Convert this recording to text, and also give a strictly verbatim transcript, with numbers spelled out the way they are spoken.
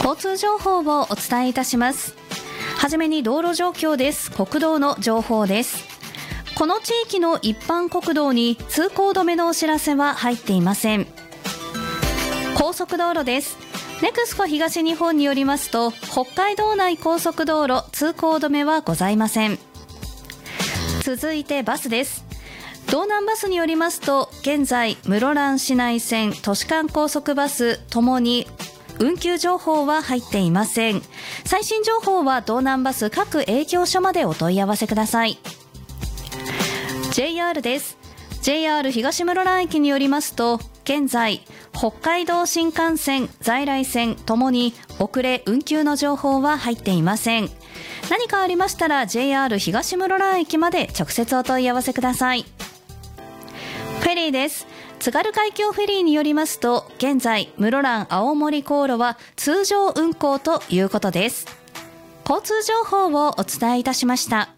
交通情報をお伝えいたします。はじめに道路状況です。国道の情報です。この地域の一般国道に通行止めのお知らせは入っていません。高速道路です。ネクスコ東日本によりますと、北海道内高速道路通行止めはございません。続いてバスです。道南バスによりますと、現在室蘭市内線、都市間高速バスともに運休情報は入っていません。最新情報は道南バス各営業所までお問い合わせください。 ジェイアール です。 ジェイアール 東室蘭駅によりますと、現在北海道新幹線、在来線ともに遅れ運休の情報は入っていません。何かありましたら ジェイアール 東室蘭駅まで直接お問い合わせください。フェリーです。津軽海峡フェリーによりますと、現在室蘭青森航路は通常運航ということです。交通情報をお伝えいたしました。